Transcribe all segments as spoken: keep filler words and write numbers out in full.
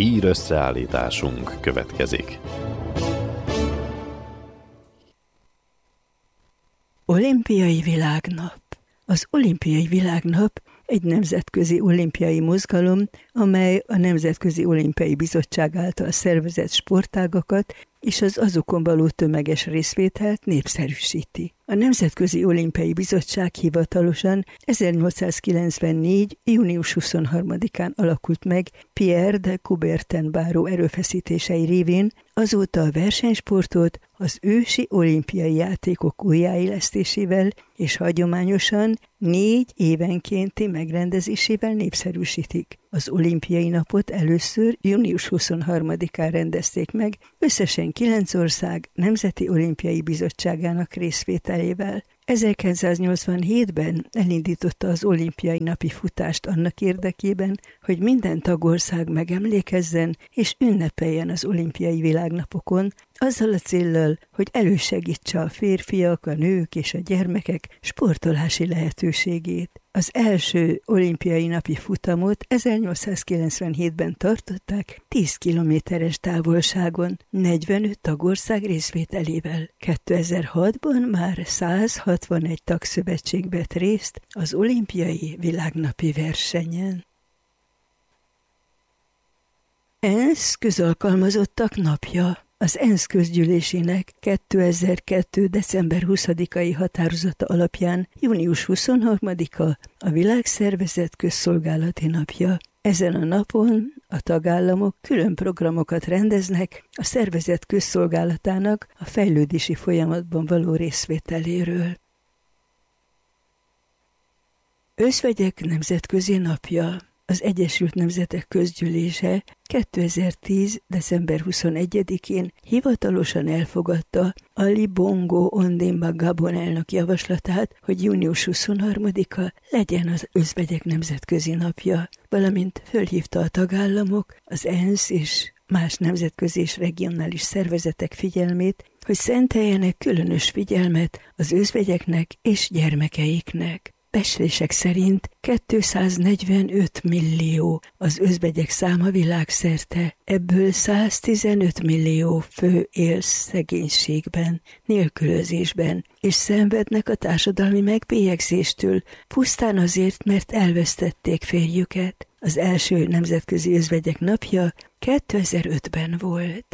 Hír összeállításunk következik. Olimpiai világnap. Az olimpiai világnap egy nemzetközi olimpiai mozgalom, amely a Nemzetközi Olimpiai Bizottság által szervezett sportágakat és az azokon való tömeges részvételt népszerűsíti. A Nemzetközi Olimpiai Bizottság hivatalosan ezernyolcszázkilencvennégy. június huszonharmadikán alakult meg Pierre de Coubertin báró erőfeszítései révén, azóta a versenysportot az ősi olimpiai játékok újjáélesztésével és hagyományosan négy évenkénti megrendezésével népszerűsítik. Az olimpiai napot először június huszonharmadikán rendezték meg, összesen kilenc ország Nemzeti Olimpiai Bizottságának részvételével. ezerkilencszáznyolcvanhétben elindította az olimpiai napi futást annak érdekében, hogy minden tagország megemlékezzen és ünnepeljen az olimpiai világnapokon, azzal a céllal, hogy elősegítse a férfiak, a nők és a gyermekek sportolási lehetőségét. Az első olimpiai napi futamot ezernyolcszázkilencvenhétben tartották tíz kilométeres távolságon, negyvenöt tagország részvételével. kétezer-hatban már száz hatvanegy tagszövetség vett részt az olimpiai világnapi versenyen. ENSZ közalkalmazottak napja. Az ENSZ közgyűlésének kétezer-kettő. december huszadikai határozata alapján június huszonharmadika a Világszervezet közszolgálati napja. Ezen a napon a tagállamok külön programokat rendeznek a szervezet közszolgálatának a fejlődési folyamatban való részvételéről. Özvegyek nemzetközi napja. Az Egyesült Nemzetek Közgyűlése kétezer-tíz. december huszonegyedikén hivatalosan elfogadta Ali Bongo Ondimba Gabon elnök javaslatát, hogy június huszonharmadika legyen az özvegyek nemzetközi napja, valamint fölhívta a tagállamok, az ENSZ és más nemzetközi és regionális szervezetek figyelmét, hogy szenteljenek különös figyelmet az özvegyeknek és gyermekeiknek. Becslések szerint kétszáznegyvenöt millió az özvegyek száma világszerte, ebből száztizenöt millió fő él szegénységben, nélkülözésben, és szenvednek a társadalmi megbélyegzéstől, pusztán azért, mert elvesztették férjüket. Az első nemzetközi özvegyek napja kétezer-ötben volt.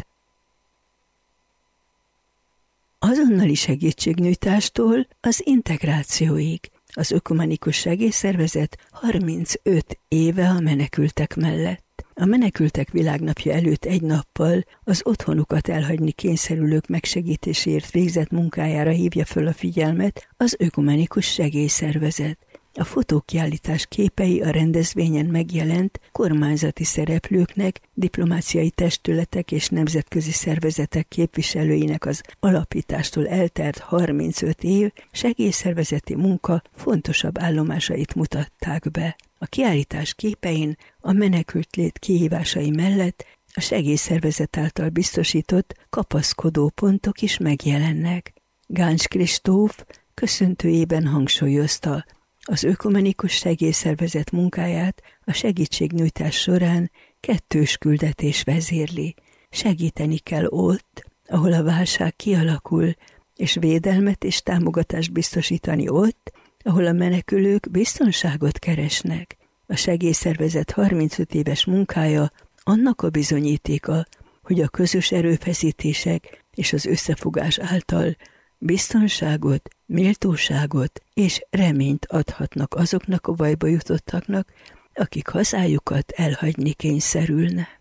Azonnali segítségnyújtástól az integrációig. Az Ökumenikus Segélyszervezet harmincöt éve a menekültek mellett. A menekültek világnapja előtt egy nappal az otthonukat elhagyni kényszerülők megsegítéséért végzett munkájára hívja föl a figyelmet az Ökumenikus Segélyszervezet. A fotókiállítás képei a rendezvényen megjelent kormányzati szereplőknek, diplomáciai testületek és nemzetközi szervezetek képviselőinek az alapítástól eltelt harmincöt év segélyszervezeti munka fontosabb állomásait mutatták be. A kiállítás képein a menekültlét kihívásai mellett a segélyszervezet által biztosított kapaszkodó pontok is megjelennek. Gáncs Kristóf köszöntőjében hangsúlyozta, az Ökumenikus Segélyszervezet munkáját a segítségnyújtás során kettős küldetés vezérli. Segíteni kell ott, ahol a válság kialakul, és védelmet és támogatást biztosítani ott, ahol a menekülők biztonságot keresnek. A segélyszervezet harmincöt éves munkája annak a bizonyítéka, hogy a közös erőfeszítések és az összefogás által biztonságot, méltóságot és reményt adhatnak azoknak a bajba jutottaknak, akik hazájukat elhagyni kényszerülnek.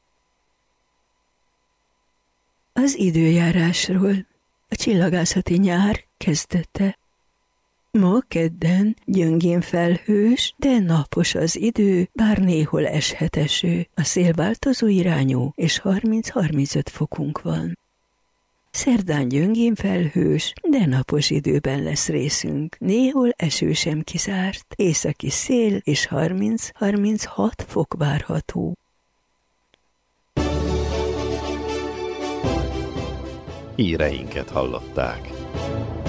Az időjárásról. A csillagászati nyár kezdete. Ma kedden gyöngén felhős, de napos az idő, bár néhol eshet eső. A szél változó irányú, és harminc-harmincöt fokunk van. Szerdán gyöngén felhős, de napos időben lesz részünk. Néhol eső sem kizárt, északi szél és harminc-harminchat fok várható. Híreinket hallották.